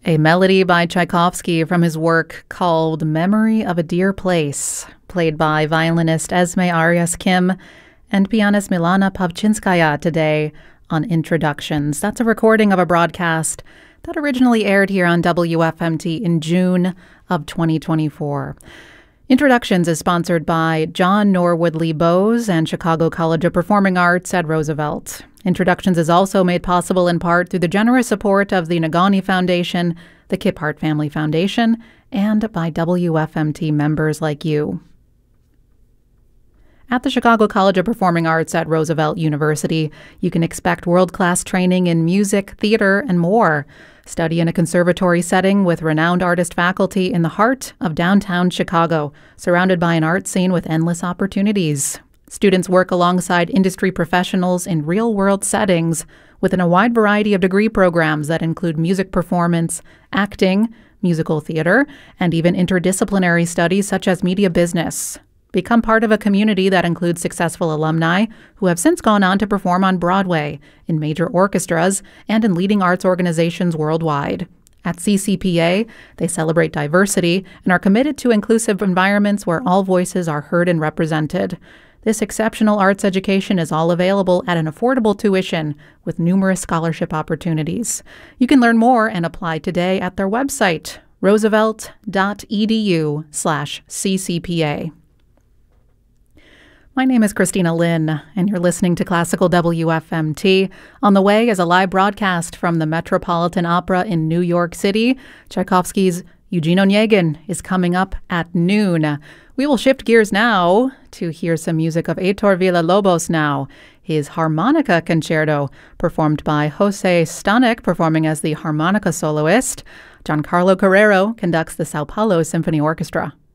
A melody by Tchaikovsky from his work called Memory of a Dear Place, played by violinist Esme Arias-Kim and pianist Milana Pavchinskaya today on Introductions. That's a recording of a broadcast that originally aired here on WFMT in June of 2024. Introductions is sponsored by John Norwood Lee Bose and Chicago College of Performing Arts at Roosevelt. Introductions is also made possible in part through the generous support of the Nagani Foundation, the Kip Hart Family Foundation, and by WFMT members like you. At the Chicago College of Performing Arts at Roosevelt University, you can expect world-class training in music, theater, and more. Study in a conservatory setting with renowned artist faculty in the heart of downtown Chicago, surrounded by an art scene with endless opportunities. Students work alongside industry professionals in real-world settings within a wide variety of degree programs that include music performance, acting, musical theater, and even interdisciplinary studies such as media business. Become part of a community that includes successful alumni who have since gone on to perform on Broadway, in major orchestras, and in leading arts organizations worldwide. At CCPA, they celebrate diversity and are committed to inclusive environments where all voices are heard and represented. This exceptional arts education is all available at an affordable tuition with numerous scholarship opportunities. You can learn more and apply today at their website, roosevelt.edu/ccpa. My name is Christina Lin, and you're listening to Classical WFMT. On the way is a live broadcast from the Metropolitan Opera in New York City. Tchaikovsky's Eugene Onegin is coming up at noon. We will shift gears now to hear some music of Heitor Villa-Lobos now. His Harmonica Concerto, performed by Jose Stanek, performing as the harmonica soloist. Giancarlo Carrero conducts the Sao Paulo Symphony Orchestra.